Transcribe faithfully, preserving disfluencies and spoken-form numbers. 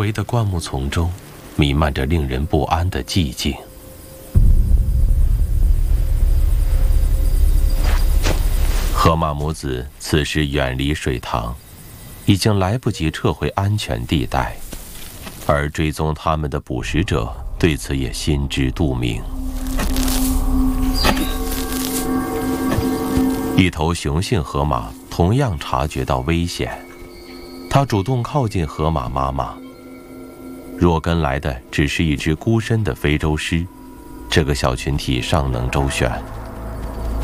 围的灌木丛中，弥漫着令人不安的寂静。河马母子此时远离水塘，已经来不及撤回安全地带，而追踪他们的捕食者对此也心知肚明。一头雄性河马同样察觉到危险，它主动靠近河马妈妈。若跟来的只是一只孤身的非洲狮，这个小群体尚能周旋。